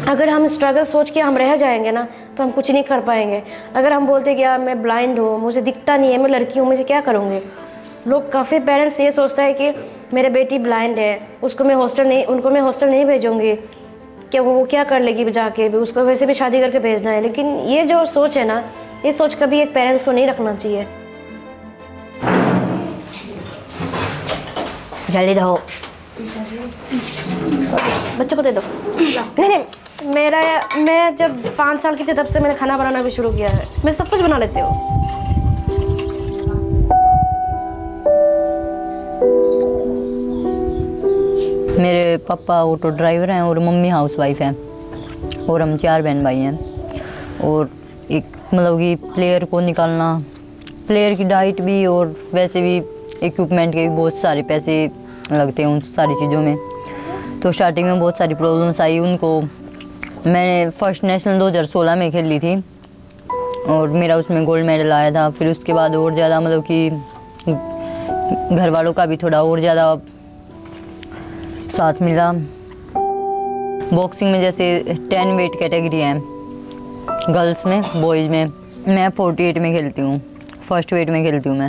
अगर हम स्ट्रगल सोच के हम रह जाएंगे ना तो हम कुछ नहीं कर पाएंगे। अगर हम बोलते कि यार मैं ब्लाइंड हूँ, मुझे दिखता नहीं है, मैं लड़की हूँ, मुझे क्या करूँगी। लोग काफ़ी पेरेंट्स ये सोचता है कि मेरे बेटी ब्लाइंड है, उनको मैं हॉस्टल नहीं भेजूँगी, क्या वो क्या कर लेगी जाके भी, उसको वैसे भी शादी करके भेजना है। लेकिन ये जो सोच है ना, ये सोच कभी एक पेरेंट्स को नहीं रखना चाहिए। जल्दी दो, बच्चों को दे दो। नहीं, मैं जब 5 साल की थी तब से मैंने खाना बनाना भी शुरू किया है। मैं सब कुछ बना लेती हूँ। मेरे पापा ऑटो ड्राइवर हैं और मम्मी हाउसवाइफ हैं और हम 4 बहन भाई हैं। और एक मतलब कि प्लेयर को निकालना, प्लेयर की डाइट भी और वैसे भी इक्विपमेंट के भी बहुत सारे पैसे लगते हैं उन सारी चीज़ों में। तो स्टार्टिंग में बहुत सारी प्रॉब्लम्स आई उनको। मैंने फर्स्ट नेशनल 2016 में खेली थी और मेरा उसमें गोल्ड मेडल आया था। फिर उसके बाद और ज़्यादा मतलब कि घर वालों का भी थोड़ा और ज़्यादा साथ मिला। बॉक्सिंग में जैसे 10 वेट कैटेगरी है गर्ल्स में, बॉयज़ में। मैं 48 में खेलती हूँ, फर्स्ट वेट में खेलती हूँ मैं।